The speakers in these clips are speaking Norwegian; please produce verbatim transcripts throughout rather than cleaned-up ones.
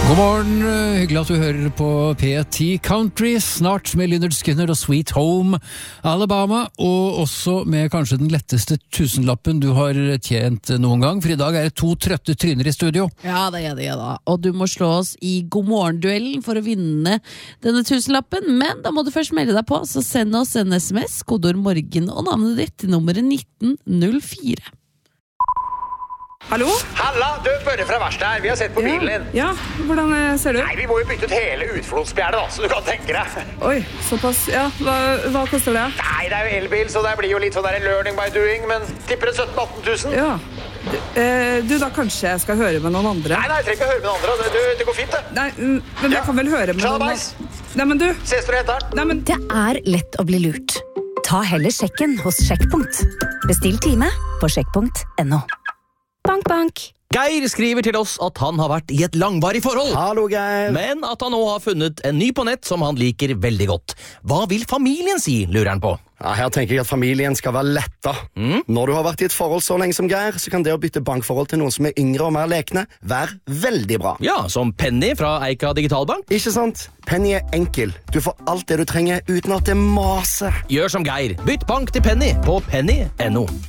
God morgen, hyggelig at du hører på P T Country, snart med Lynyrd Skynyrd og Sweet Home Alabama, og også med kanskje den letteste tusenlappen du har tjent noen gang, for i dag er det to trøtte tryner i studio. Ja, det er det, ja da. Og du må slå oss i God morgen-duellen for å vinne denne tusenlappen, men da må du først melde deg på, så send oss en sms, kodord morgen og navnet ditt til nummeret nitten null fire. Hallo? Halla, du, Børre fra verkstedet her. Vi har sett på bilen din. Ja, hvordan ser du? Nei, vi må jo bytte ut hele utflodsspjernet da, så du kan tenke deg. Oi, såpass. Ja, hva, hva koster det? Nei, det er jo elbil, så det blir jo litt sånn der learning by doing, men tipper det sytten til atten tusen. Ja. Du, eh, du, da kanskje jeg skal høre med noen andre? Nei, nei, jeg trenger ikke høre med noen andre. Du, det går fint, det. Nei, men jeg kan vel høre med noen andre. Nei, men du. Ses du etter? Nei, men... Det er lett å bli lurt. Ta heller sjekken hos Sjekkpunkt. Bestill time på sjekkpunkt punktum no. Bank, bank. Geir skriver til oss at han har vært i et langvarig forhold. Hallo, Geir. Men at han nå har funnet en ny på nett som han liker veldig godt. Hva vil familien si, lurer han på? Ja, her tenker jeg at familien skal være letta. Mm? Når du har vært i et forhold så lenge som Geir, så kan det å bytte bankforhold til noen som er yngre og mer lekne være veldig bra. Ja, som Penny fra Eika Digitalbank. Ikke sant? Penny er enkel. Du får alt det du trenger uten at det maser. Gjør som Geir. Bytt bank til Penny på penny punktum no.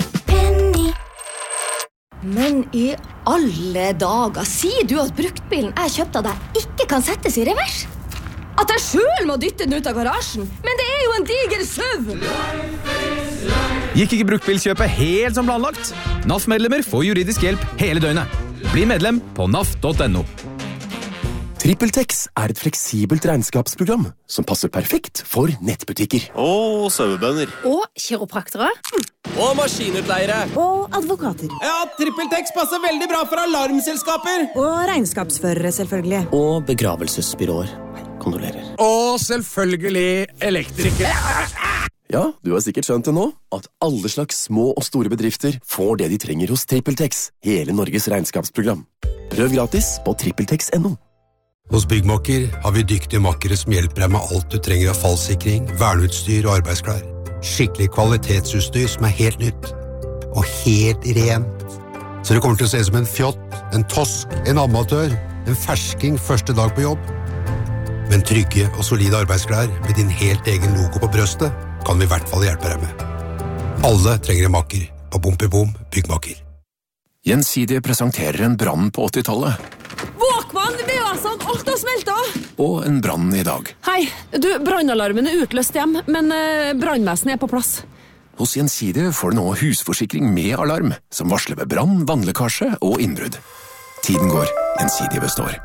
Men i alle dager, sier du at bruktbilen jeg kjøpte av deg ikke kan settes i revers? At jeg selv må dytte den ut av garasjen? Men det er jo en diger søv! Gikk ikke bruktbilkjøpet helt som planlagt? N A F-medlemmer får juridisk hjelp hele døgnet. Bli medlem på N A F punktum no. TrippelTex er et fleksibelt regnskapsprogram som passer perfekt for nettbutikker. Og sauebønder. Og kiropraktere. Og maskinutleiere. Og advokater. Ja, TrippelTex passer veldig bra for alarmselskaper. Og regnskapsførere, selvfølgelig. Og begravelsesbyråer. Kondolerer. Og selvfølgelig elektrikere. Ja, du har sikkert skjønt det nå, at alle slags små og store bedrifter får det de trenger hos TrippelTex, hele Norges regnskapsprogram. Prøv gratis på trippeltex punktum no. Hos Byggmakker har vi dyktige makkere som hjelper deg med alt du trenger av fallsikring, verneutstyr og arbeidsklær. Skikkelig kvalitetsutstyr som er helt nytt. Og helt rent. Så det kommer til å se som en fjott, en tosk, en amatør, en fersking første dag på jobb. Men trygge og solide arbeidsklær med din helt egen logo på brøstet kan vi i hvert fall hjelpe deg med. Alle trenger en makker på Bompibom Byggmakker. Gjensidige presenterer en brann på åttitallet. Våkmann, det er jo altså at alt har smeltet. Og en brann i dag. Hei, du, brannalarmen er utløst hjem, men eh, brannvesenet er på plass. Hos Gjensidige får du nå husforsikring med alarm, som varsler ved brann, vannlekkasje og innbrudd. Tiden går, Gjensidige består.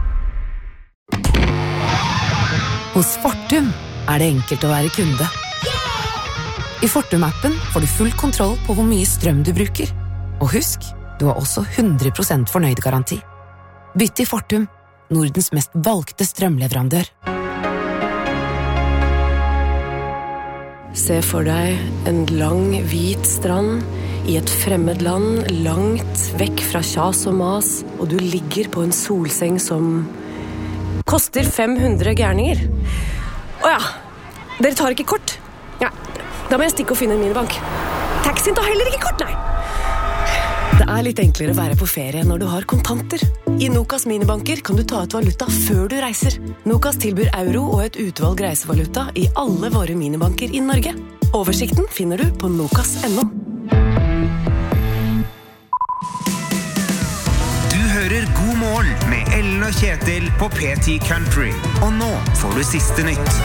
Hos Fortum er det enkelt å være kunde. I Fortum-appen får du full kontroll på hvor mye strøm du bruker. Og husk, du har også hundre prosent fornøyd garanti. Bytt i Fortum, Nordens mest valgte strømleverandør. Se for deg en lang, hvit strand i et fremmed land, langt vekk fra kjas og mas, og du ligger på en solseng som koster fem hundre gærninger. Åja, dere tar ikke kort? Ja, da må jeg stikke og finne en minibank. Taxien tar heller ikke kort, nei. Det er litt enklere å være på ferie når du har kontanter. I Nokas minibanker kan du ta ut valuta før du reiser. Nokas tilbyr euro og et utvalg reisevaluta i alle våre minibanker i Norge. Oversikten finner du på nokas punktum no. Du hører God morgen med Ellen og Kjetil på P T Country. Og nå får du siste nytt.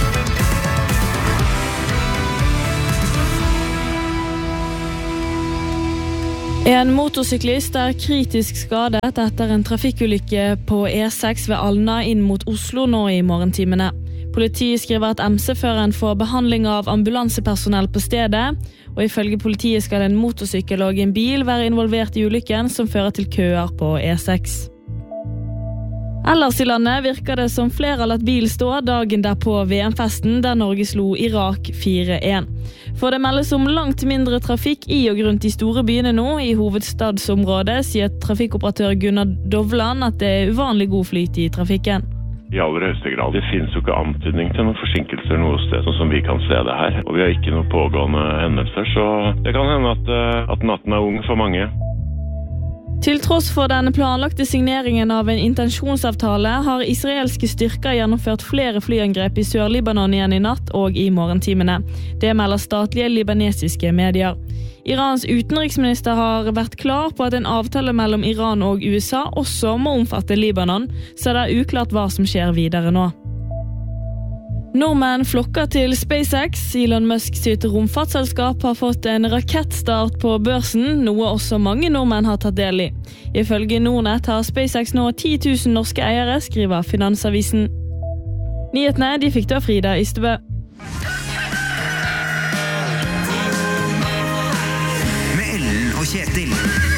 En motorsyklist er kritisk skadet etter en trafikkulykke på E seks ved Alna inn mot Oslo nå i morgentimene. Politiet skriver at M C-føreren får behandling av ambulansepersonell på stedet, og ifølge politiet skal en motorsykkel og en bil være involvert i ulykken som fører til køer på E seks. Ellers i landet virker det som flere har latt bil stå dagen der på V M-festen der Norge slo Irak fire én. For det meldes om langt mindre trafikk i og rundt de store byene nå i hovedstadsområdet, sier trafikkoperatør Gunnar Dovland at det er uvanlig god flyt i trafikken. I aller høyeste grad. Det finnes jo ikke antydning til noen forsinkelser noe sted, sånn som vi kan se det her. Og vi har ikke noen pågående hendelser, så det kan hende at, at natten er ung for mange. Til tross for den planlagte signeringen av en intensjonsavtale har israelske styrker gjennomført flere flyangrep i Sør-Libanon igjen i natt og i morgentimene. Det melder statlige libanesiske medier. Irans utenriksminister har vært klar på at en avtale mellom Iran og U S A også må omfatte Libanon, så det er uklart hva som skjer videre nå. Nordmenn flokker til SpaceX. Elon Musk sitt romfartsselskap har fått en rakettstart på børsen, noe også mange nordmenn har tatt del i. Ifølge Nordnet har SpaceX nå ti tusen norske eiere, skriver Finansavisen. Nyhetene de fikk du av Frida Ystebø. Med Ellen og Kjetil.